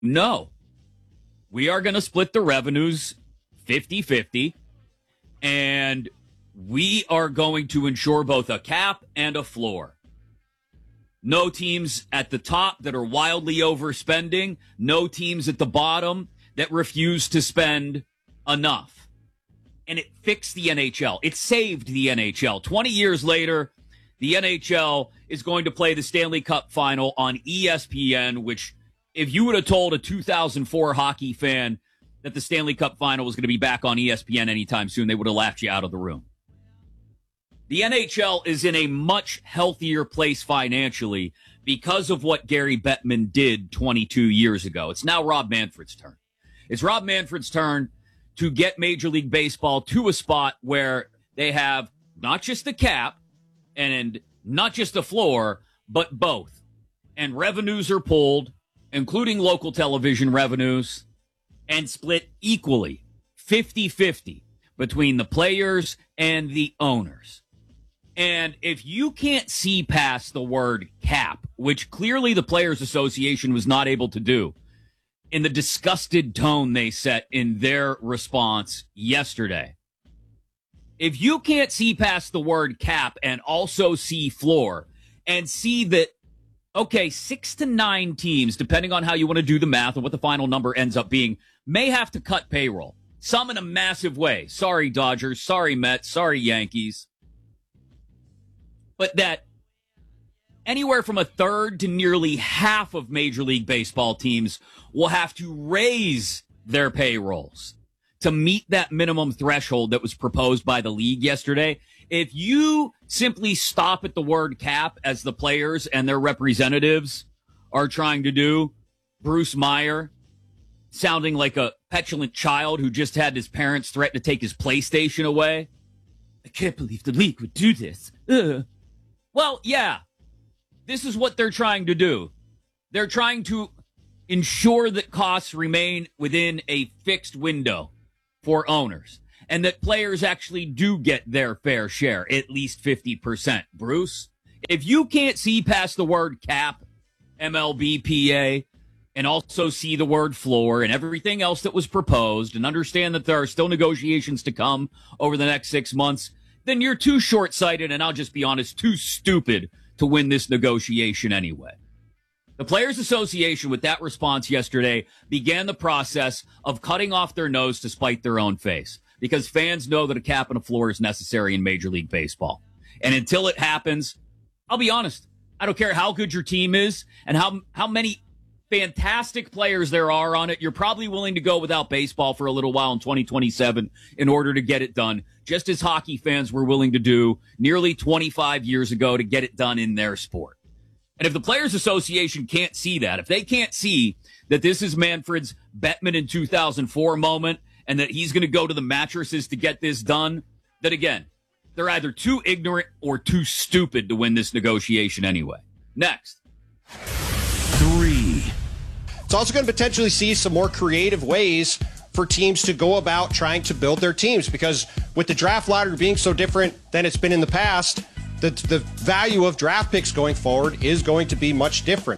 no, we are going to split the revenues 50-50, and we are going to ensure both a cap and a floor. No teams at the top that are wildly overspending. No teams at the bottom that refuse to spend enough. And it fixed the NHL. It saved the NHL. 20 years later, the NHL is going to play the Stanley Cup final on ESPN, which if you would have told a 2004 hockey fan that the Stanley Cup final was going to be back on ESPN anytime soon, they would have laughed you out of the room. The NHL is in a much healthier place financially because of what Gary Bettman did 22 years ago. It's now Rob Manfred's turn. It's Rob Manfred's turn to get Major League Baseball to a spot where they have not just the cap and not just the floor, but both. And revenues are pulled, including local television revenues, and split equally, 50-50, between the players and the owners. And if you can't see past the word cap, which clearly the Players Association was not able to do, in the disgusted tone they set in their response yesterday, if you can't see past the word cap and also see floor and see that, okay, 6 to 9 teams, depending on how you want to do the math and what the final number ends up being, may have to cut payroll. Some in a massive way. Sorry, Dodgers. Sorry, Mets. Sorry, Yankees. But that anywhere from a third to nearly half of Major League Baseball teams will have to raise their payrolls to meet that minimum threshold that was proposed by the league yesterday. If you simply stop at the word cap, as the players and their representatives are trying to do, Bruce Meyer sounding like a petulant child who just had his parents threaten to take his PlayStation away. I can't believe the league would do this. Well, yeah, this is what they're trying to do. They're trying to ensure that costs remain within a fixed window for owners and that players actually do get their fair share, at least 50%. Bruce, if you can't see past the word cap, MLBPA, and also see the word floor and everything else that was proposed and understand that there are still negotiations to come over the next 6 months, then you're too short-sighted and, I'll just be honest, too stupid to win this negotiation anyway. The Players Association, with that response yesterday, began the process of cutting off their nose to spite their own face because fans know that a cap and a floor is necessary in Major League Baseball. And until it happens, I'll be honest, I don't care how good your team is and how many fantastic players there are on it. You're probably willing to go without baseball for a little while in 2027 in order to get it done, just as hockey fans were willing to do nearly 25 years ago to get it done in their sport. And if the Players Association can't see that, if they can't see that this is Manfred's Bettman in 2004 moment and that he's going to go to the mattresses to get this done, then again, they're either too ignorant or too stupid to win this negotiation anyway. Next. 3. It's also going to potentially see some more creative ways for teams to go about trying to build their teams, because with the draft lottery being so different than it's been in the past, the value of draft picks going forward is going to be much different.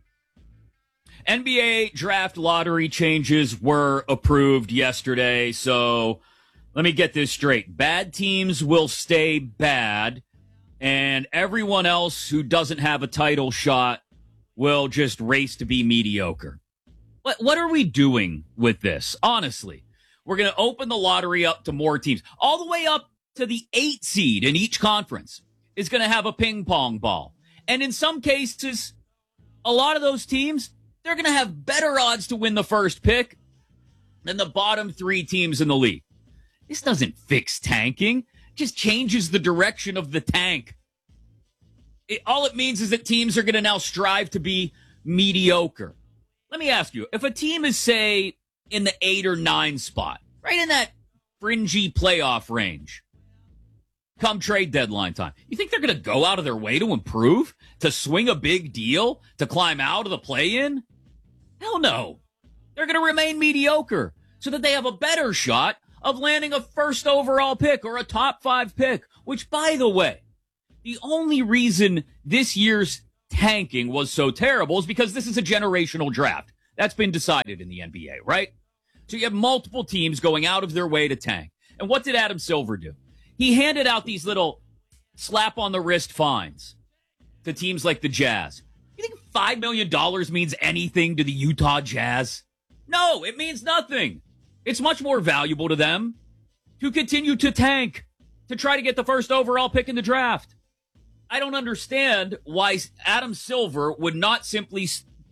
NBA draft lottery changes were approved yesterday, so let me get this straight. Bad teams will stay bad, and everyone else who doesn't have a title shot will just race to be mediocre. What are we doing with this? Honestly, we're going to open the lottery up to more teams. All the way up to the 8 seed in each conference is going to have a ping pong ball. And in some cases, a lot of those teams, they're going to have better odds to win the first pick than the bottom 3 teams in the league. This doesn't fix tanking. It just changes the direction of the tank. All it means is that teams are going to now strive to be mediocre. Let me ask you, if a team is, say, in the 8 or 9 spot, right in that fringy playoff range, come trade deadline time, you think they're going to go out of their way to improve, to swing a big deal, to climb out of the play-in? Hell no. They're going to remain mediocre so that they have a better shot of landing a first overall pick or a top 5 pick, which, by the way, the only reason this year's tanking was so terrible is because this is a generational draft. That's been decided in the NBA, right? So you have multiple teams going out of their way to tank. And what did Adam Silver do? He handed out these little slap on the wrist fines to teams like the Jazz. You think $5 million means anything to the Utah Jazz? No, it means nothing. It's much more valuable to them to continue to tank, to try to get the first overall pick in the draft. I don't understand why Adam Silver would not simply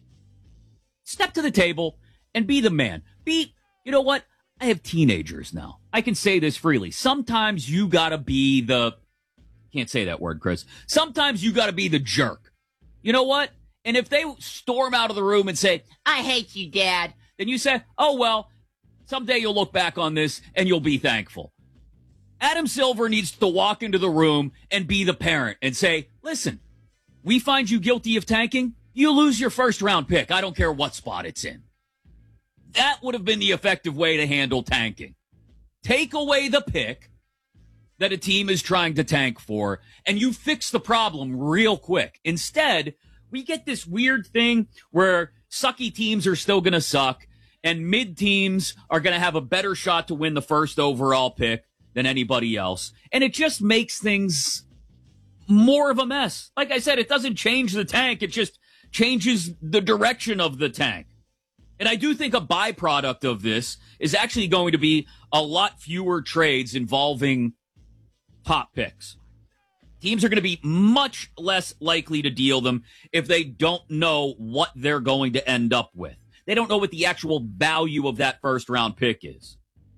step to the table and be the man. You know what? I have teenagers now. I can say this freely. Sometimes you gotta be can't say that word, Chris. Sometimes you gotta be the jerk. You know what? And if they storm out of the room and say, I hate you, Dad, then you say, oh, well, someday you'll look back on this and you'll be thankful. Adam Silver needs to walk into the room and be the parent and say, listen, we find you guilty of tanking, you lose your first round pick. I don't care what spot it's in. That would have been the effective way to handle tanking. Take away the pick that a team is trying to tank for, and you fix the problem real quick. Instead, we get this weird thing where sucky teams are still going to suck, and mid teams are going to have a better shot to win the first overall pick than anybody else. And it just makes things more of a mess. Like I said, it doesn't change the tank. It just changes the direction of the tank. And I do think a byproduct of this is actually going to be a lot fewer trades involving top picks. Teams are going to be much less likely to deal them if they don't know what they're going to end up with. They don't know what the actual value of that first round pick is.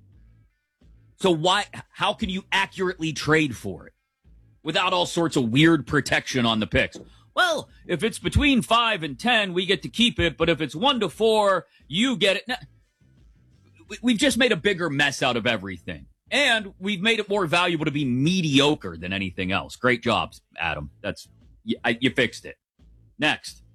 So how can you accurately trade for it without all sorts of weird protection on the picks? Well, if it's between 5 and 10, we get to keep it. But if it's 1 to 4, you get it. We've just made a bigger mess out of everything. And we've made it more valuable to be mediocre than anything else. Great job, Adam. You fixed it. Next.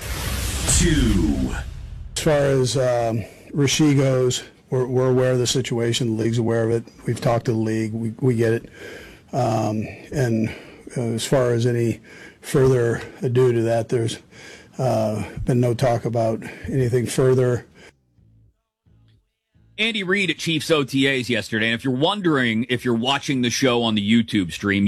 2. As far as Rasheed goes, we're aware of the situation. The league's aware of it. We've talked to the league. We get it. And as far as any further ado to that, there's been no talk about anything further. Andy Reid at Chiefs OTAs yesterday. And if you're wondering if you're watching the show on the YouTube stream,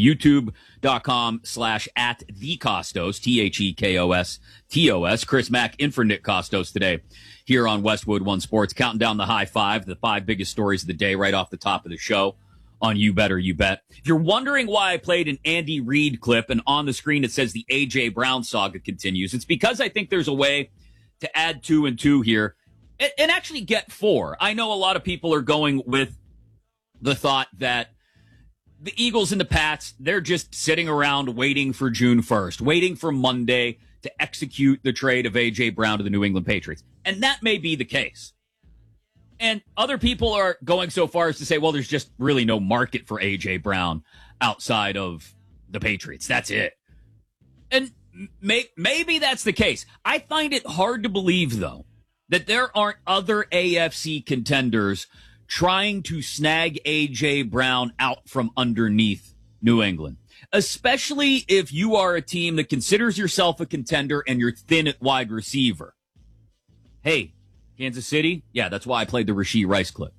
youtube.com/@thecostos, THEKOSTOS. Chris Mack in for Nick Costos today here on Westwood One Sports, counting down the high five, the 5 biggest stories of the day right off the top of the show on You Better You Bet. If you're wondering why I played an Andy Reid clip and on the screen it says the A.J. Brown saga continues, it's because I think there's a way to add 2 and 2 here and actually get 4. I know a lot of people are going with the thought that the Eagles and the Pats, they're just sitting around waiting for June 1st, waiting for Monday to execute the trade of A.J. Brown to the New England Patriots. And that may be the case. And other people are going so far as to say, well, there's just really no market for A.J. Brown outside of the Patriots. That's it. And maybe that's the case. I find it hard to believe, though, that there aren't other AFC contenders trying to snag A.J. Brown out from underneath New England, especially if you are a team that considers yourself a contender and you're thin at wide receiver. Hey, Kansas City? Yeah, that's why I played the Rashee Rice clip.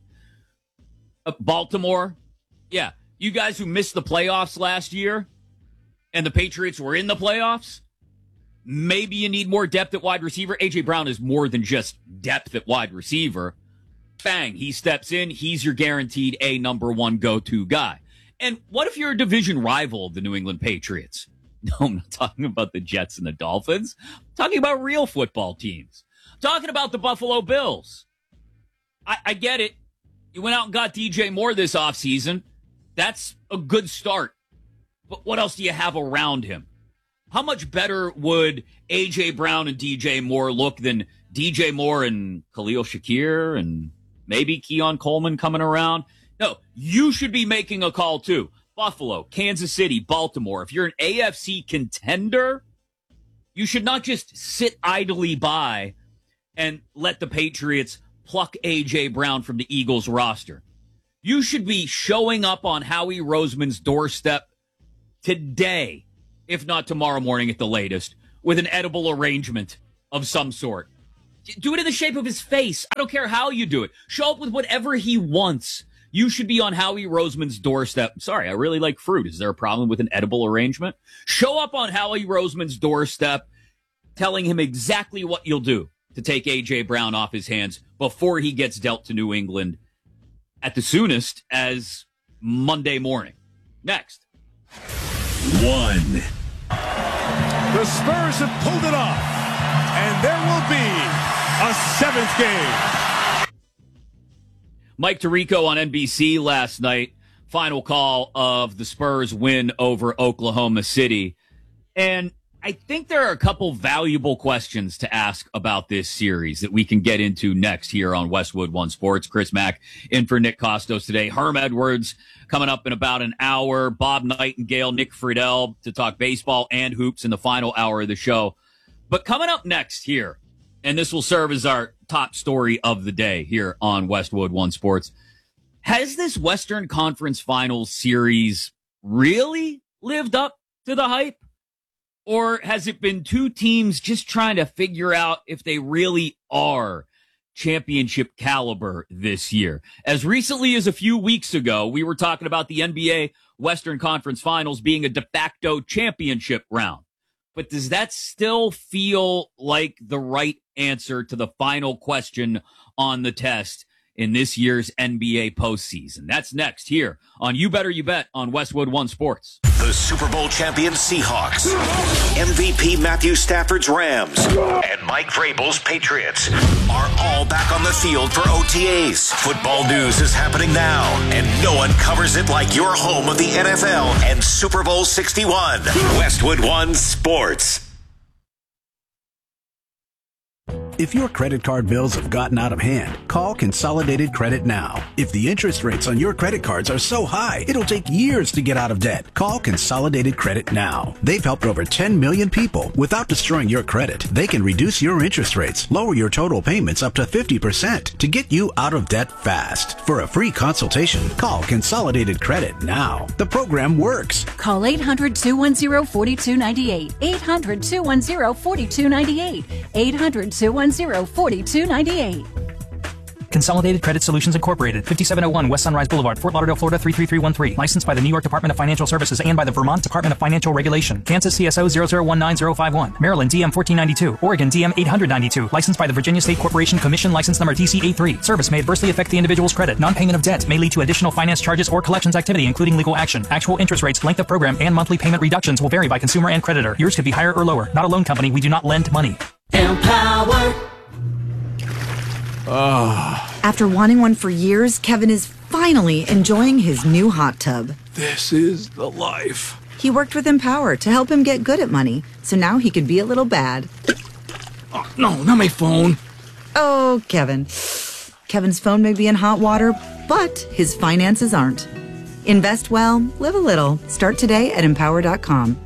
Baltimore? Yeah, you guys who missed the playoffs last year and the Patriots were in the playoffs? Maybe you need more depth at wide receiver. A.J. Brown is more than just depth at wide receiver. Bang, he steps in. He's your guaranteed number 1 go-to guy. And what if you're a division rival of the New England Patriots? No, I'm not talking about the Jets and the Dolphins. I'm talking about real football teams. I'm talking about the Buffalo Bills. I get it. You went out and got DJ Moore this offseason. That's a good start. But what else do you have around him? How much better would A.J. Brown and DJ Moore look than DJ Moore and Khalil Shakir and maybe Keon Coleman coming around? No, you should be making a call too. Buffalo, Kansas City, Baltimore. If you're an AFC contender, you should not just sit idly by and let the Patriots pluck A.J. Brown from the Eagles roster. You should be showing up on Howie Roseman's doorstep today, if not tomorrow morning at the latest, with an edible arrangement of some sort. Do it in the shape of his face. I don't care how you do it. Show up with whatever he wants. You should be on Howie Roseman's doorstep. Sorry, I really like fruit. Is there a problem with an edible arrangement? Show up on Howie Roseman's doorstep, telling him exactly what you'll do to take A.J. Brown off his hands before he gets dealt to New England at the soonest as Monday morning. Next. 1. The Spurs have pulled it off, and there will be a 7th game. Mike Tirico on NBC last night. Final call of the Spurs win over Oklahoma City. And I think there are a couple valuable questions to ask about this series that we can get into next here on Westwood One Sports. Chris Mack in for Nick Costos today. Herm Edwards coming up in about an hour. Bob Nightingale, Nick Friedel to talk baseball and hoops in the final hour of the show. But coming up next here, and this will serve as our top story of the day here on Westwood One Sports. Has this Western Conference Finals series really lived up to the hype? Or has it been two teams just trying to figure out if they really are championship caliber this year? As recently as a few weeks ago, we were talking about the NBA Western Conference Finals being a de facto championship round. But does that still feel like the right answer to the final question on the test in this year's NBA postseason? That's next here on You Better You Bet on Westwood One Sports. The Super Bowl champion Seahawks, MVP Matthew Stafford's Rams, and Mike Vrabel's Patriots are all back on the field for OTAs. Football news is happening now, and no one covers it like your home of the NFL and Super Bowl 61. Westwood One Sports. If your credit card bills have gotten out of hand, call Consolidated Credit now. If the interest rates on your credit cards are so high, it'll take years to get out of debt. Call Consolidated Credit now. They've helped over 10 million people without destroying your credit. They can reduce your interest rates, lower your total payments up to 50% to get you out of debt fast. For a free consultation, call Consolidated Credit now. The program works. Call 800-210-4298. 800-210-4298. 800-210-4298. Consolidated Credit Solutions Incorporated, 5701 West Sunrise Boulevard, Fort Lauderdale, Florida 33313. Licensed by the New York Department of Financial Services and by the Vermont Department of Financial Regulation. Kansas CSO 0019051. Maryland DM 1492. Oregon DM 892. Licensed by the Virginia State Corporation Commission, license number DC83. Service may adversely affect the individual's credit. Non-payment of debt may lead to additional finance charges or collections activity, including legal action. Actual interest rates, length of program, and monthly payment reductions will vary by consumer and creditor. Yours could be higher or lower. Not a loan company. We do not lend money. Empower. After wanting one for years, Kevin is finally enjoying his new hot tub. This is the life. He worked with Empower to help him get good at money, so now he could be a little bad. Oh, no, not my phone. Oh, Kevin. Kevin's phone may be in hot water, but his finances aren't. Invest well, live a little. Start today at Empower.com.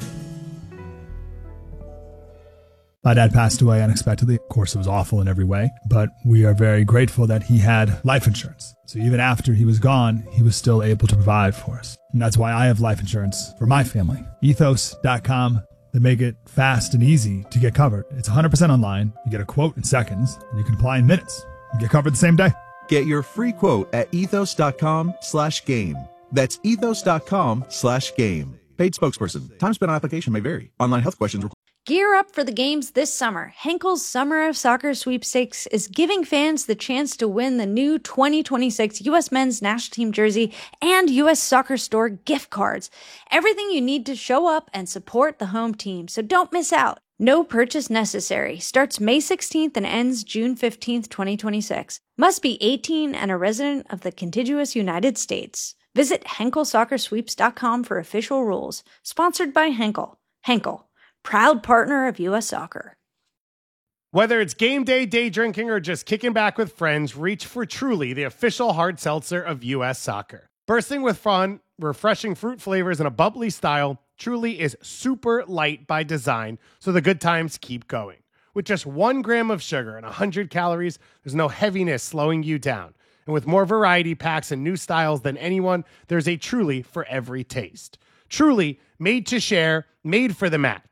My dad passed away unexpectedly. Of course, it was awful in every way, but we are very grateful that he had life insurance. So even after he was gone, he was still able to provide for us. And that's why I have life insurance for my family. Ethos.com. They make it fast and easy to get covered. It's 100% online. You get a quote in seconds, and you can apply in minutes and get covered the same day. Get your free quote at ethos.com/game. That's ethos.com/game. Paid spokesperson. Time spent on application may vary. Online health questions required. Gear up for the games this summer. Henkel's Summer of Soccer Sweepstakes is giving fans the chance to win the new 2026 U.S. Men's National Team jersey and U.S. Soccer Store gift cards. Everything you need to show up and support the home team, so don't miss out. No purchase necessary. Starts May 16th and ends June 15th, 2026. Must be 18 and a resident of the contiguous United States. Visit HenkelSoccerSweeps.com for official rules. Sponsored by Henkel. Henkel, proud partner of U.S. Soccer. Whether it's game day, day drinking, or just kicking back with friends, reach for Truly, the official hard seltzer of U.S. Soccer. Bursting with fun, refreshing fruit flavors, and a bubbly style, Truly is super light by design, so the good times keep going. With just 1 gram of sugar and 100 calories, there's no heaviness slowing you down. And with more variety packs and new styles than anyone, there's a Truly for every taste. Truly, made to share, made for the match.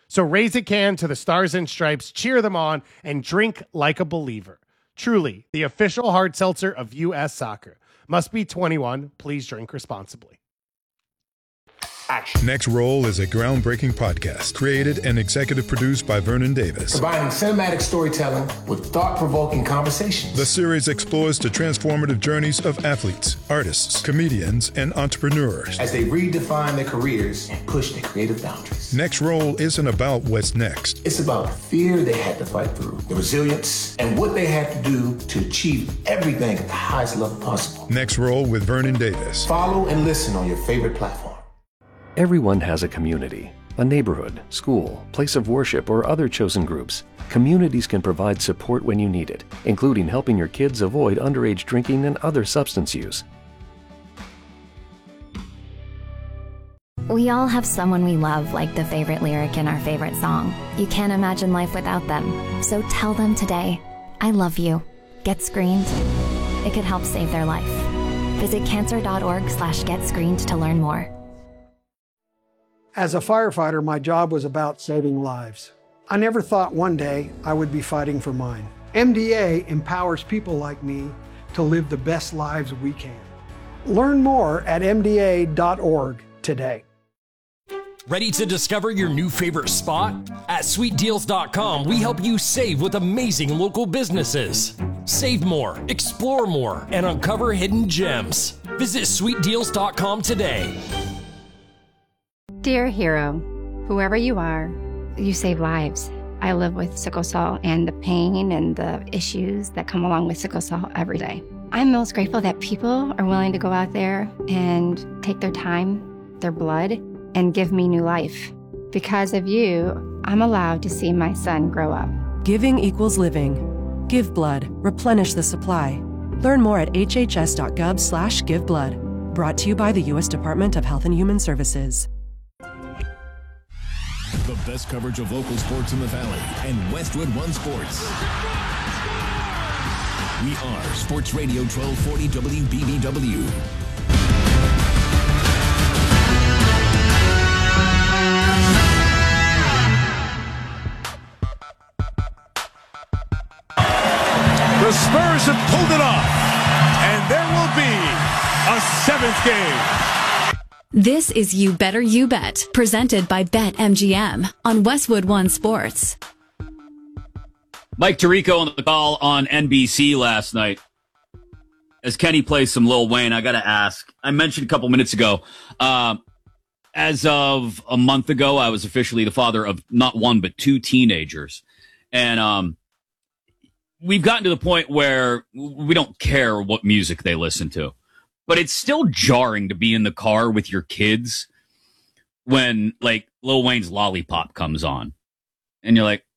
So raise a can to the Stars and Stripes, cheer them on, and drink like a believer. Truly, the official hard seltzer of U.S. Soccer. Must be 21. Please drink responsibly. Action. Next Roll is a groundbreaking podcast created and executive produced by Vernon Davis. Combining cinematic storytelling with thought-provoking conversations. The series explores the transformative journeys of athletes, artists, comedians, and entrepreneurs as they redefine their careers and push their creative boundaries. Next Roll isn't about what's next. It's about the fear they had to fight through, the resilience, and what they had to do to achieve everything at the highest level possible. Next Roll with Vernon Davis. Follow and listen on your favorite platform. Everyone has a community, a neighborhood, school, place of worship, or other chosen groups. Communities can provide support when you need it, including helping your kids avoid underage drinking and other substance use. We all have someone we love, like the favorite lyric in our favorite song. You can't imagine life without them. So tell them today, I love you. Get screened. It could help save their life. Visit cancer.org/getscreened to learn more. As a firefighter, my job was about saving lives. I never thought one day I would be fighting for mine. MDA empowers people like me to live the best lives we can. Learn more at MDA.org today. Ready to discover your new favorite spot? At SweetDeals.com, we help you save with amazing local businesses. Save more, explore more, and uncover hidden gems. Visit SweetDeals.com today. Dear hero, whoever you are, you save lives. I live with sickle cell and the pain and the issues that come along with sickle cell every day. I'm most grateful that people are willing to go out there and take their time, their blood, and give me new life. Because of you, I'm allowed to see my son grow up. Giving equals living. Give blood. Replenish the supply. Learn more at hhs.gov/giveblood. Brought to you by the U.S. Department of Health and Human Services. The best coverage of local sports in the Valley and Westwood One Sports. We are Sports Radio 1240 WBBW. The Spurs have pulled it off, and there will be a seventh game. This is You Better You Bet, presented by BetMGM on Westwood One Sports. Mike Tirico on the call on NBC last night. As Kenny plays some Lil Wayne, I got to ask. I mentioned a couple minutes ago, as of a month ago, I was officially the father of not one, but two teenagers. And we've gotten to the point where we don't care what music they listen to. But it's still jarring to be in the car with your kids when, like, Lil Wayne's Lollipop comes on. And you're like,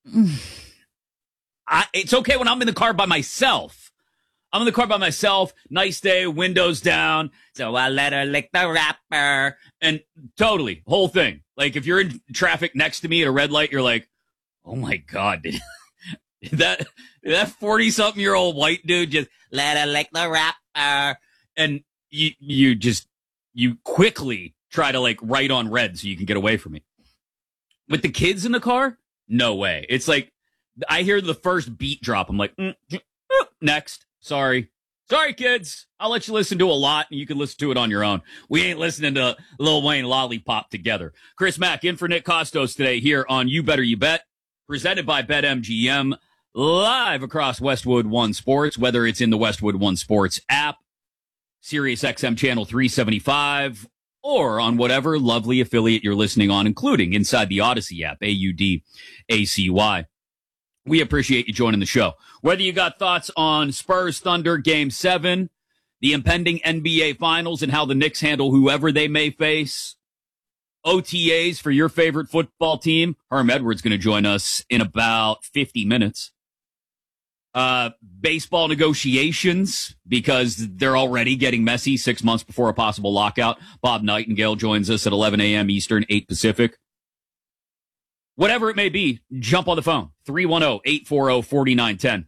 it's okay when I'm in the car by myself. I'm in the car by myself, nice day, windows down. So I let her lick the rapper. And totally, whole thing. Like, if you're in traffic next to me at a red light, you're like, oh, my God, did that 40-something-year-old white dude just let her lick the rapper? And you quickly try to, like, write on red so you can get away from me. With the kids in the car, no way. It's like, I hear the first beat drop. I'm like, next. Sorry, kids. I'll let you listen to a lot, and you can listen to it on your own. We ain't listening to Lil Wayne Lollipop together. Chris Mack in for Nick Costos today here on You Better You Bet, presented by BetMGM, live across Westwood One Sports, whether it's in the Westwood One Sports app, Sirius XM Channel 375, or on whatever lovely affiliate you're listening on, including inside the Odyssey app, AUDACY. We appreciate you joining the show. Whether you got thoughts on Spurs Thunder Game 7, the impending NBA Finals, and how the Knicks handle whoever they may face, OTAs for your favorite football team, Herm Edwards going to join us in about 50 minutes. Baseball negotiations, because they're already getting messy 6 months before a possible lockout. Bob Nightingale joins us at 11 a.m. Eastern, 8 Pacific. Whatever it may be, jump on the phone. 310-840-4910.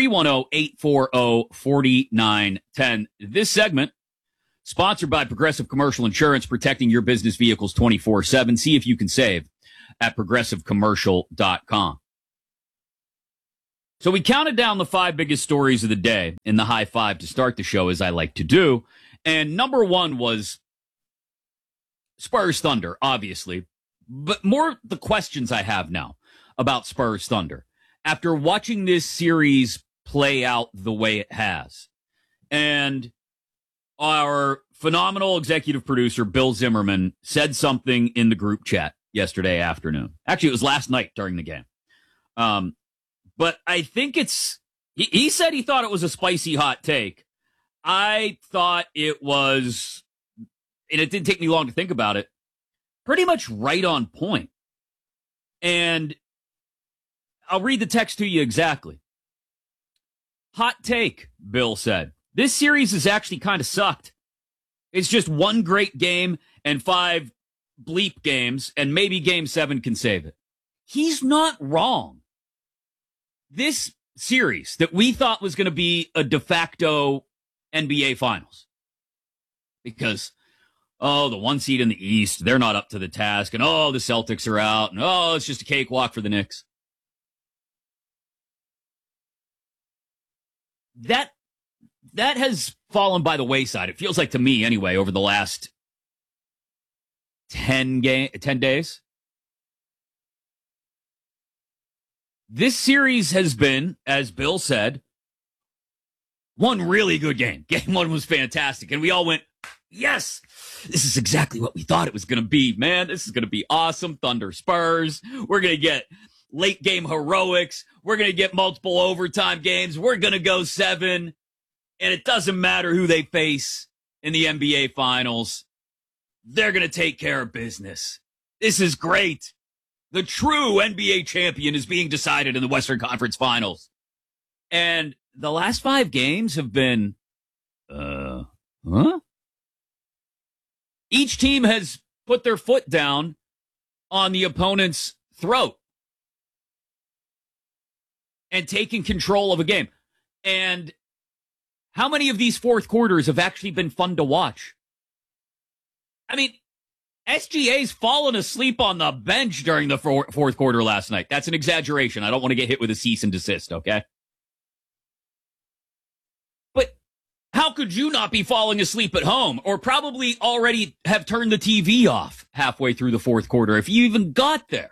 310-840-4910. This segment, sponsored by Progressive Commercial Insurance, protecting your business vehicles 24/7. See if you can save at progressivecommercial.com. So we counted down the 5 biggest stories of the day in the high five to start the show, as I like to do. And number 1 was Spurs Thunder, obviously. But more the questions I have now about Spurs Thunder. After watching this series play out the way it has. And our phenomenal executive producer, Bill Zimmerman, said something in the group chat yesterday afternoon. Actually, it was last night during the game. But I think he said he thought it was a spicy hot take. I thought it was, and it didn't take me long to think about it, pretty much right on point. And I'll read the text to you exactly. Hot take, Bill said. This series has actually kind of sucked. It's just one great game and 5 bleep games, and maybe Game 7 can save it. He's not wrong. This series that we thought was going to be a de facto NBA Finals, because, the 1 seed in the East, they're not up to the task, and the Celtics are out, and it's just a cakewalk for the Knicks. That has fallen by the wayside. It feels like to me, anyway, over the last 10 days. This series has been, as Bill said, one really good game. Game 1 was fantastic, and we all went, yes, this is exactly what we thought it was going to be, man. This is going to be awesome. Thunder Spurs. We're going to get late game heroics. We're going to get multiple overtime games. We're going to go 7. And it doesn't matter who they face in the NBA Finals. They're going to take care of business. This is great. The true NBA champion is being decided in the Western Conference Finals. And the last 5 games have been, Each team has put their foot down on the opponent's throat and taken control of a game. And how many of these fourth quarters have actually been fun to watch? I mean, SGA's fallen asleep on the bench during the fourth quarter last night. That's an exaggeration. I don't want to get hit with a cease and desist, okay? But how could you not be falling asleep at home, or probably already have turned the TV off halfway through the fourth quarter if you even got there?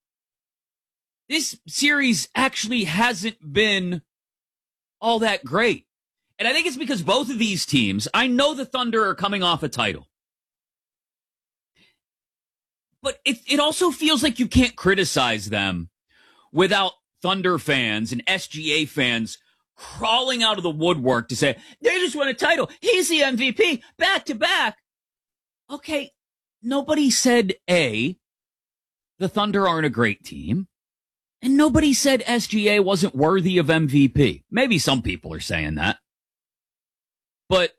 This series actually hasn't been all that great. And I think it's because both of these teams, I know the Thunder are coming off a title. But it also feels like you can't criticize them without Thunder fans and SGA fans crawling out of the woodwork to say, they just won a title. He's the MVP, back to back. Okay, nobody said A, the Thunder aren't a great team. And nobody said SGA wasn't worthy of MVP. Maybe some people are saying that. But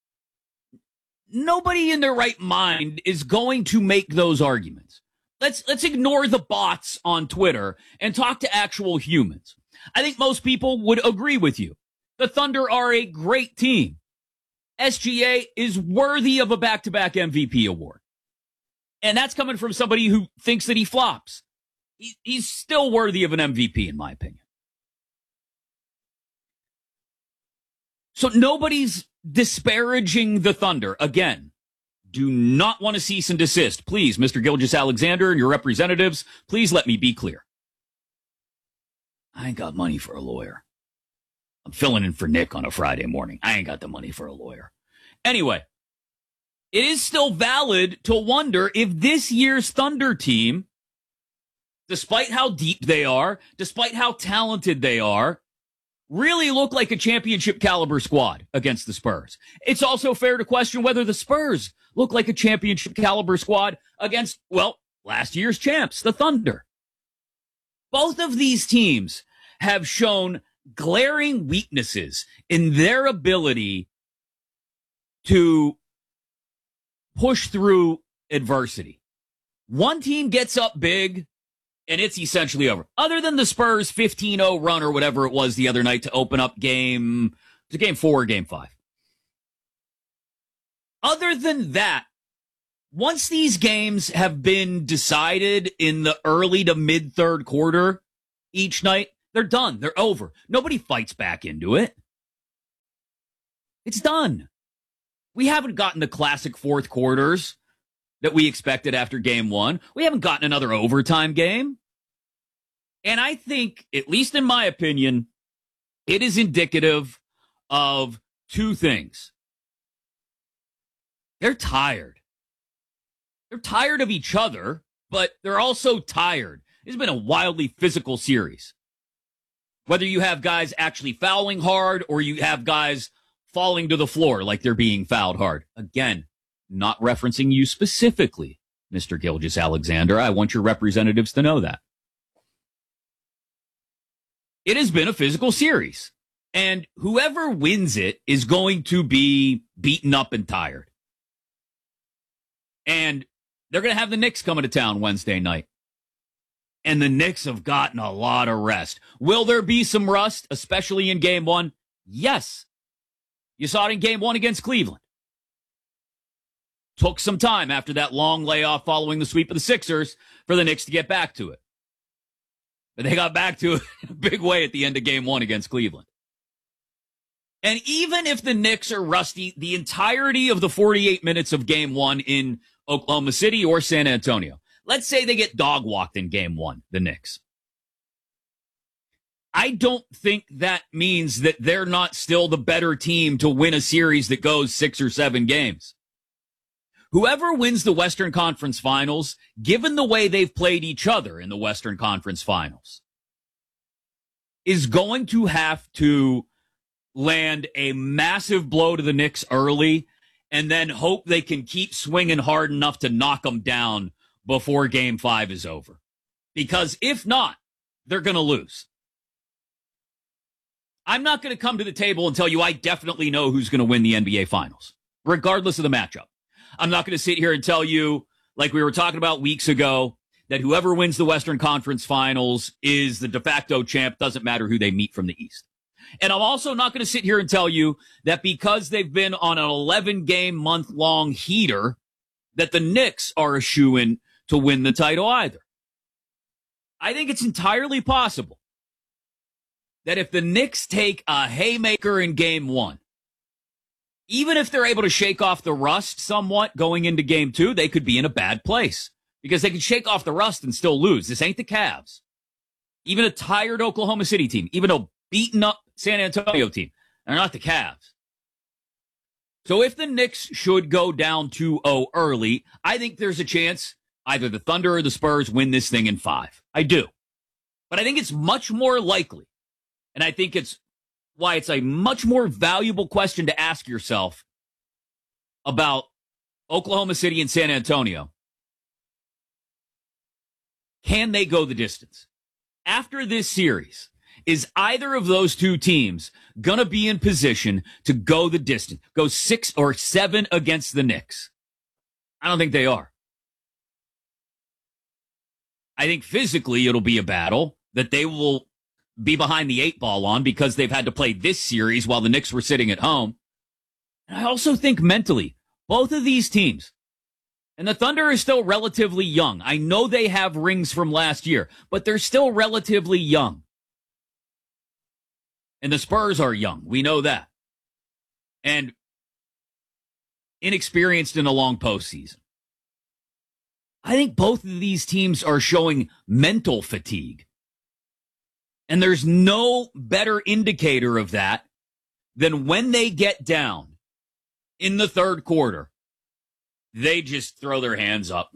nobody in their right mind is going to make those arguments. Let's ignore the bots on Twitter and talk to actual humans. I think most people would agree with you. The Thunder are a great team. SGA is worthy of a back-to-back MVP award. And that's coming from somebody who thinks that he flops. He's still worthy of an MVP, in my opinion. So nobody's disparaging the Thunder. Again, do not want to cease and desist. Please, Mr. Gilgeous-Alexander and your representatives, please let me be clear. I ain't got money for a lawyer. I'm filling in for Nick on a Friday morning. I ain't got the money for a lawyer. Anyway, it is still valid to wonder if this year's Thunder team, despite how deep they are, despite how talented they are, really look like a championship caliber squad against the Spurs. It's also fair to question whether the Spurs look like a championship caliber squad against, well, last year's champs, the Thunder. Both of these teams have shown glaring weaknesses in their ability to push through adversity. One team gets up big, and it's essentially over. Other than the Spurs 15-0 run or whatever it was the other night to open up game 4 or game 5. Other than that, once these games have been decided in the early to mid third quarter each night, they're done. They're over. Nobody fights back into it. It's done. We haven't gotten the classic fourth quarters that we expected after game one. We haven't gotten another overtime game. And I think, at least in my opinion, it is indicative of two things. They're tired. They're tired of each other, but they're also tired. It's been a wildly physical series. Whether you have guys actually fouling hard or you have guys falling to the floor like they're being fouled hard. Again, not referencing you specifically, Mr. Gilgeous-Alexander. I want your representatives to know that. It has been a physical series, and whoever wins it is going to be beaten up and tired. And they're going to have the Knicks coming to town Wednesday night. And the Knicks have gotten a lot of rest. Will there be some rust, especially in game one? Yes. You saw it in game one against Cleveland. Took some time after that long layoff following the sweep of the Sixers for the Knicks to get back to it. But they got back to it in a big way at the end of game one against Cleveland. And even if the Knicks are rusty, the entirety of the 48 minutes of game one in Oklahoma City or San Antonio, let's say they get dog walked in game one, the Knicks. I don't think that means that they're not still the better team to win a series that goes 6 or 7 games. Whoever wins the Western Conference Finals, given the way they've played each other in the Western Conference Finals, is going to have to land a massive blow to the Knicks early and then hope they can keep swinging hard enough to knock them down before Game 5 is over. Because if not, they're going to lose. I'm not going to come to the table and tell you I definitely know who's going to win the NBA Finals, regardless of the matchup. I'm not going to sit here and tell you, like we were talking about weeks ago, that whoever wins the Western Conference Finals is the de facto champ, doesn't matter who they meet from the East. And I'm also not going to sit here and tell you that because they've been on an 11-game, month-long heater, that the Knicks are a shoo-in to win the title either. I think it's entirely possible that if the Knicks take a haymaker in game one, even if they're able to shake off the rust somewhat going into game two, they could be in a bad place because they could shake off the rust and still lose. This ain't the Cavs. Even a tired Oklahoma City team, even a beaten up San Antonio team, they're not the Cavs. So if the Knicks should go down 2-0 early, I think there's a chance either the Thunder or the Spurs win this thing in 5. I do. But I think it's much more likely, and I think it's why it's a much more valuable question to ask yourself about Oklahoma City and San Antonio. Can they go the distance? After this series, is either of those two teams going to be in position to go the distance, go 6 or 7 against the Knicks? I don't think they are. I think physically it'll be a battle that they will be behind the 8 ball on because they've had to play this series while the Knicks were sitting at home. And I also think mentally, both of these teams, and the Thunder is still relatively young. I know they have rings from last year, but they're still relatively young. And the Spurs are young. We know that. And inexperienced in a long postseason. I think both of these teams are showing mental fatigue. And there's no better indicator of that than when they get down in the third quarter, they just throw their hands up.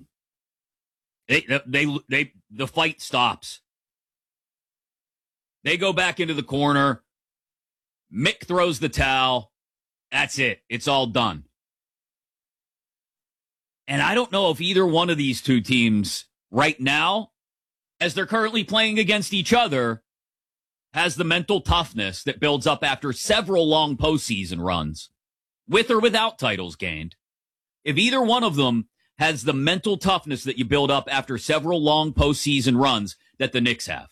The fight stops. They go back into the corner. Mick throws the towel. That's it. It's all done. And I don't know if either one of these two teams right now, as they're currently playing against each other, has the mental toughness that builds up after several long postseason runs, with or without titles gained. If either one of them has the mental toughness that you build up after several long postseason runs that the Knicks have.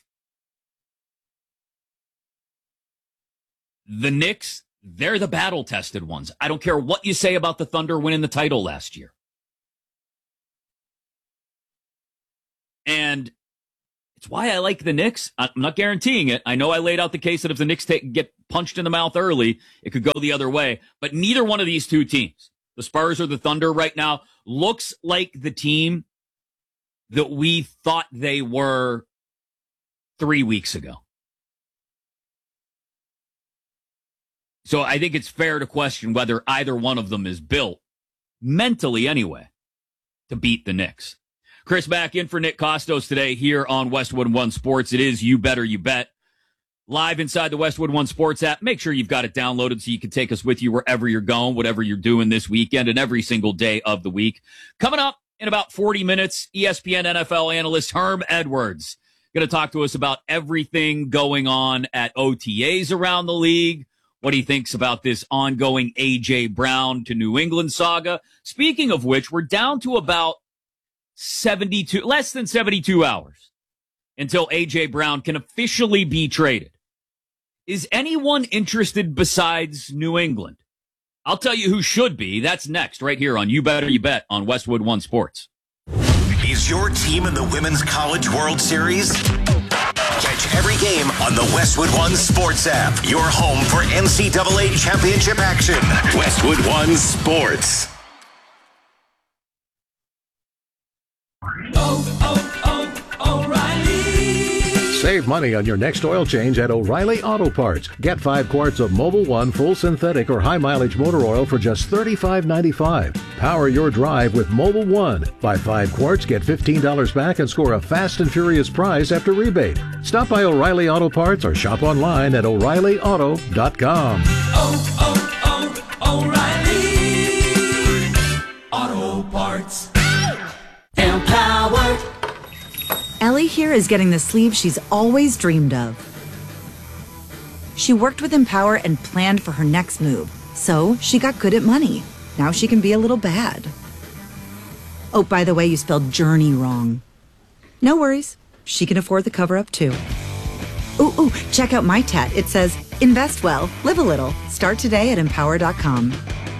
The Knicks, they're the battle-tested ones. I don't care what you say about the Thunder winning the title last year. And it's why I like the Knicks. I'm not guaranteeing it. I know I laid out the case that if the Knicks get punched in the mouth early, it could go the other way. But neither one of these two teams, the Spurs or the Thunder right now, looks like the team that we thought they were 3 weeks ago. So I think it's fair to question whether either one of them is built, mentally anyway, to beat the Knicks. Chris back in for Nick Costos today here on Westwood One Sports. It is You Better You Bet. Live inside the Westwood One Sports app. Make sure you've got it downloaded so you can take us with you wherever you're going, whatever you're doing this weekend and every single day of the week. Coming up in about 40 minutes, ESPN NFL analyst Herm Edwards going to talk to us about everything going on at OTAs around the league, what he thinks about this ongoing A.J. Brown to New England saga. Speaking of which, we're down to about less than 72 hours until A.J. Brown can officially be traded. Is anyone interested besides New England? I'll tell you who should be. That's next, right here on You Better You Bet on Westwood One Sports. Is your team in the Women's College World Series? Catch every game on the Westwood One Sports app. Your home for NCAA championship action. Westwood One Sports. O'Reilly. Save money on your next oil change at O'Reilly Auto Parts. Get 5 quarts of Mobil 1 full synthetic or high mileage motor oil for just $35.95. Power your drive with Mobil 1. Buy 5 quarts, get $15 back, and score a fast and furious prize after rebate. Stop by O'Reilly Auto Parts or shop online at O'ReillyAuto.com. O'Reilly Auto Parts. Empowered. Ellie here is getting the sleeve she's always dreamed of. She worked with Empower and planned for her next move, so she got good at money. Now she can be a little bad. Oh, by the way, you spelled journey wrong. No worries. She can afford the cover-up too. Ooh, check out my tat. It says, invest well, live a little. Start today at Empower.com.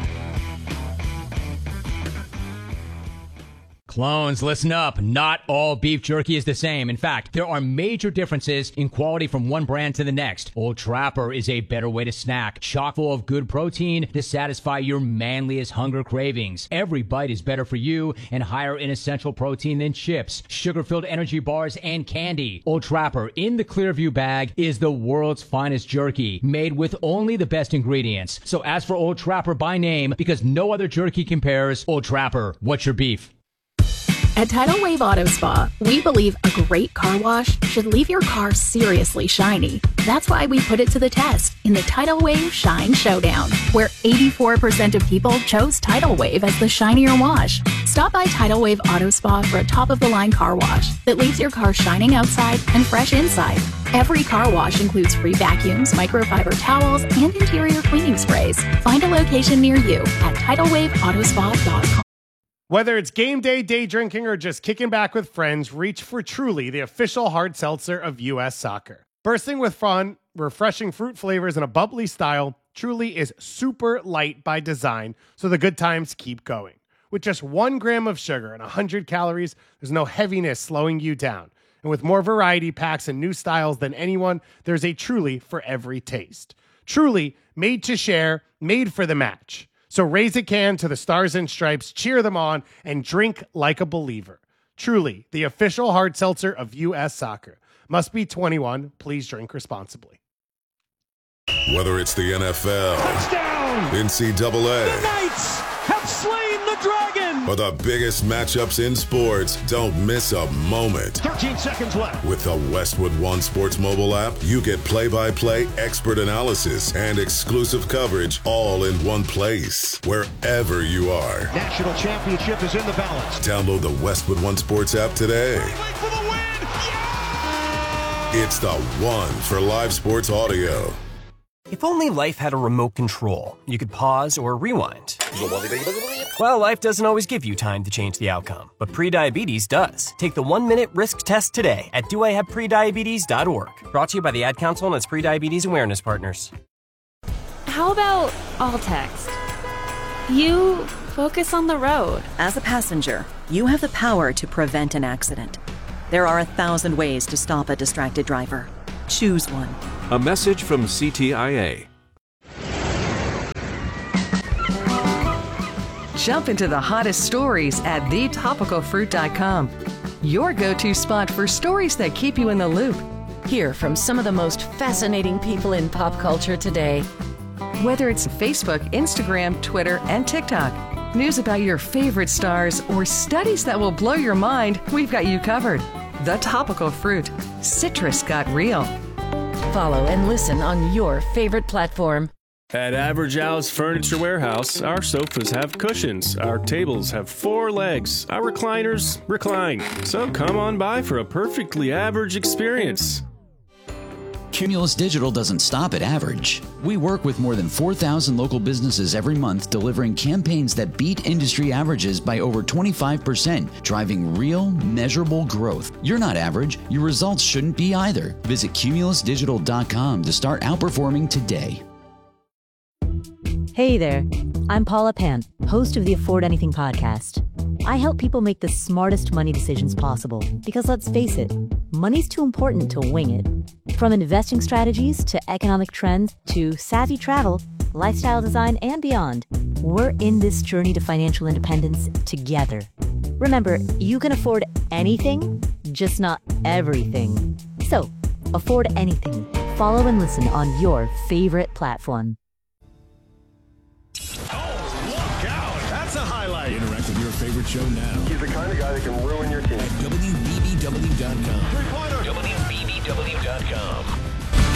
Clones, listen up. Not all beef jerky is the same. In fact, there are major differences in quality from one brand to the next. Old Trapper is a better way to snack, chock full of good protein to satisfy your manliest hunger cravings. Every bite is better for you and higher in essential protein than chips, sugar-filled energy bars, and candy. Old Trapper in the Clearview bag is the world's finest jerky, made with only the best ingredients. So ask for Old Trapper by name because no other jerky compares. Old Trapper, what's your beef? At Tidal Wave Auto Spa, we believe a great car wash should leave your car seriously shiny. That's why we put it to the test in the Tidal Wave Shine Showdown, where 84% of people chose Tidal Wave as the shinier wash. Stop by Tidal Wave Auto Spa for a top-of-the-line car wash that leaves your car shining outside and fresh inside. Every car wash includes free vacuums, microfiber towels, and interior cleaning sprays. Find a location near you at TidalWaveAutoSpa.com. Whether it's game day, day drinking, or just kicking back with friends, reach for Truly, the official hard seltzer of U.S. soccer. Bursting with fun, refreshing fruit flavors, and a bubbly style, Truly is super light by design, so the good times keep going. With just 1 gram of sugar and 100 calories, there's no heaviness slowing you down. And with more variety packs and new styles than anyone, there's a Truly for every taste. Truly, made to share, made for the match. So raise a can to the Stars and Stripes, cheer them on, and drink like a believer. Truly, the official hard seltzer of U.S. soccer. Must be 21. Please drink responsibly. Whether it's the NFL, touchdown, NCAA, the Knights have slain the dragon, or the biggest matchups in sports, don't miss a moment. 13 seconds left. With the Westwood One Sports mobile app, you get play-by-play, expert analysis, and exclusive coverage all in one place, wherever you are. National championship is in the balance. Download the Westwood One Sports app today. For the win. Yeah! It's the one for live sports audio. If only life had a remote control, you could pause or rewind. Well, life doesn't always give you time to change the outcome, but prediabetes does. Take the 1-minute risk test today at doihaveprediabetes.org. Brought to you by the Ad Council and its prediabetes awareness partners. How about all text? You focus on the road. As a passenger, you have the power to prevent an accident. There are 1,000 ways to stop a distracted driver. Choose one. A message from CTIA. Jump into the hottest stories at thetopicalfruit.com. Your go-to spot for stories that keep you in the loop. Hear from some of the most fascinating people in pop culture today. Whether it's Facebook, Instagram, Twitter, and TikTok, news about your favorite stars, or studies that will blow your mind, we've got you covered. The Topical Fruit. Citrus got real. Follow and listen on your favorite platform. At Average Al's Furniture Warehouse, our sofas have cushions, our tables have 4 legs, our recliners recline. So come on by for a perfectly average experience. Cumulus Digital doesn't stop at average. We work with more than 4,000 local businesses every month, delivering campaigns that beat industry averages by over 25%, driving real, measurable growth. You're not average. Your results shouldn't be either. Visit cumulusdigital.com to start outperforming today. Hey there, I'm Paula Pant, host of the Afford Anything podcast. I help people make the smartest money decisions possible because let's face it, money's too important to wing it. From investing strategies to economic trends to savvy travel, lifestyle design, and beyond, we're in this journey to financial independence together. Remember, you can afford anything, just not everything. So, afford anything. Follow and listen on your favorite platform. That's a highlight. Interact with your favorite show now. He's the kind of guy that can ruin your team. At WBBW.com. Three-pointer. WBBW.com.